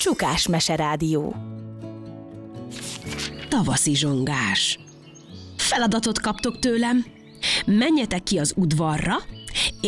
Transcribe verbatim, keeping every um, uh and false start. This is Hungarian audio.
Csukás Meserádió. Tavaszi zsongás. Feladatot kaptok tőlem. Menjetek ki az udvarra,